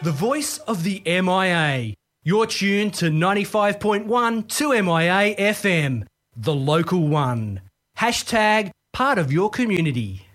The voice of the MIA. You're tuned to 95.1 2MIA FM, the local one. Hashtag part of your community.